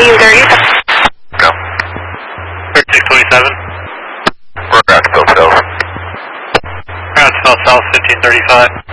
Go. 3627. We're at Scottsdale. Scottsdale South 1535.